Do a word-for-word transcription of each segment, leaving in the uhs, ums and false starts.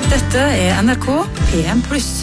Dette er N R K P en pluss.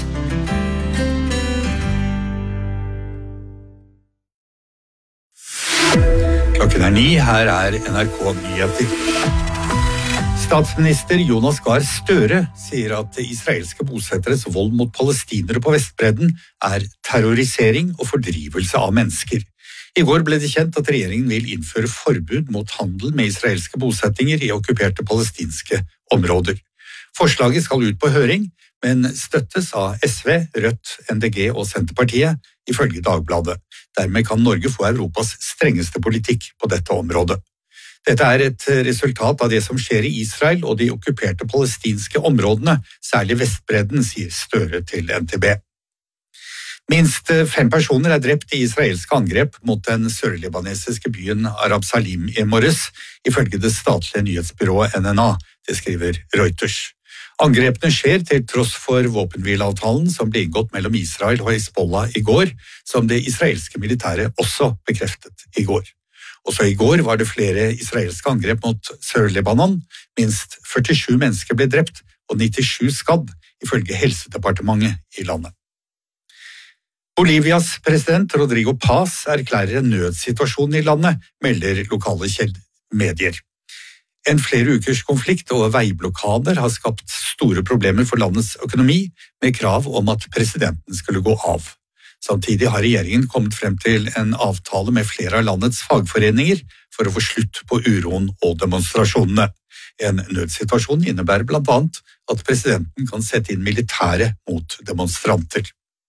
Klokken er ni, her er N R K Nyheter. Statsminister Jonas Gahr Støre sier at israelske bosetteres vold mot palestinere på Vestbredden er terrorisering og fordrivelse av mennesker. I går ble det kjent at regjeringen vil innføre forbud mot handel med israelske bosettinger i okkuperte palestinske områder. Forslaget skal ut på høring, men støttes av S V, Rødt, N D G og Senterpartiet, ifølge Dagbladet. Dermed kan Norge få Europas strengeste politikk på dette området. Dette er et resultat av det som skjer i Israel og de okkuperte palestinske områdene, særlig Vestbredden, sier Støre til N T B. Minst fem personer er drept i israelske angrep mot den sørlibanesiske byen Arab Salim i morges, ifølge det statlige nyhetsbyrået N N A, det skriver Reuters. Angrepene skjer til tross for våpenhvileavtalen som ble inngått mellom Israel og Hezbollah i går, som det israelske militæret også bekreftet i går. Også i går var det flere israelske angrep mot Sør-Libanon. Minst førtisju mennesker ble drept og nittisju skadd, ifølge Helsedepartementet i landet. Bolivias president Rodrigo Paz erklærer en nødsituasjon i landet, melder lokale medier. En flere ukers konflikt og veiblokader har skapt store problemer for landets økonomi, med krav om at presidenten skulle gå av. Samtidig har regjeringen kommet frem til en avtale med flere av landets fagforeninger for å få slutt på uroen og demonstrasjonene. En nødsituasjon innebærer blant annet at presidenten kan sette inn militære mot demonstranter.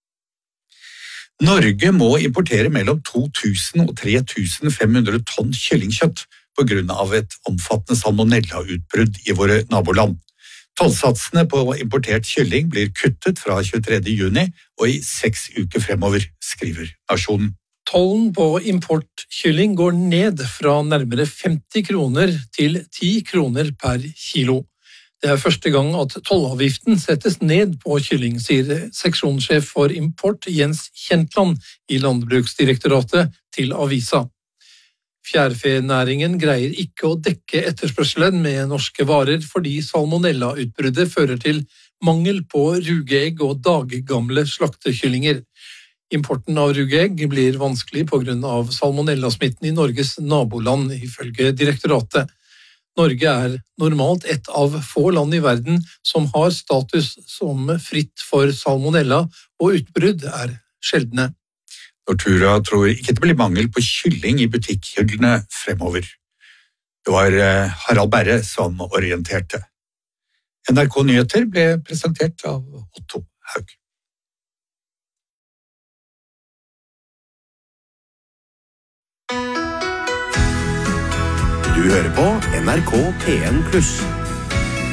Norge må importere mellom to tusen og tre tusen fem hundre tonn kyllingkjøtt på grunn av et omfattende salmonella-utbrudd i våre naboland. Tollsatsene på importert kylling blir kuttet fra tjuetredje juni og i seks uker fremover, skriver Nasjonen. Tollen på importkylling går ned fra nærmere femti kroner til ti kroner per kilo. Det er første gang at tollavgiften settes ned på kylling, sier seksjonssjef for import Jens Kjentland i Landbruksdirektoratet til avisa. Fjærfenæringen greier ikke å dekke etterspørselen med norske varer fordi salmonella-utbruddet fører til mangel på rugeegg og daggamle slaktekyllinger. Importen av rugeegg blir vanskelig på grunn av salmonella-smitten i Norges naboland, ifølge direktoratet. Norge er normalt et av få land i verden som har status som fritt for salmonella, og utbrudd er sjeldne. Nortura tror ikke det blir mangel på kylling i butikkhyllene fremover. Det var Harald Berre som orienterte. N R K Nyheter ble presentert av Otto Haug. Du hører på N R K P en pluss.